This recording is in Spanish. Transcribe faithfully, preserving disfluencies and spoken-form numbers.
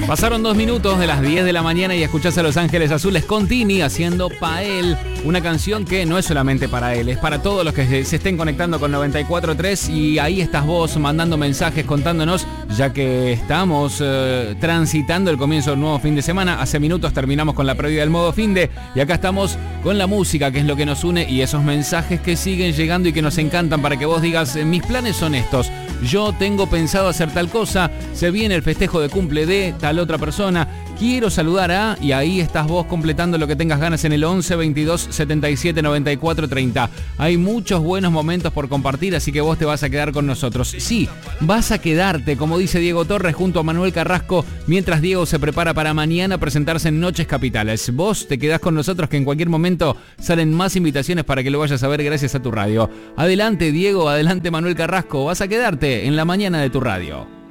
Pasaron dos minutos de las diez de la mañana y escuchás a Los Ángeles Azules con Tini haciendo Pa' Él, una canción que no es solamente para él, es para todos los que se estén conectando con noventa y cuatro punto tres, y ahí estás vos mandando mensajes contándonos, ya que estamos eh, transitando el comienzo del nuevo fin de semana. Hace minutos terminamos con la previa del modo fin de, y acá estamos con la música, que es lo que nos une, y esos mensajes que siguen llegando y que nos encantan para que vos digas, mis planes son estos, yo tengo pensado hacer tal cosa, se viene el festejo de cumple de tal otra persona, quiero saludar a, y ahí estás vos completando lo que tengas ganas en el once veintidós setenta y siete noventa y cuatro treinta. Hay muchos buenos momentos por compartir, así que vos te vas a quedar con nosotros. Sí, vas a quedarte, como dice Diego Torres, junto a Manuel Carrasco, mientras Diego se prepara para mañana presentarse en Noches Capitales. Vos te quedás con nosotros, que en cualquier momento salen más invitaciones para que lo vayas a ver gracias a tu radio. Adelante Diego, adelante Manuel Carrasco, vas a quedarte en la mañana de tu radio.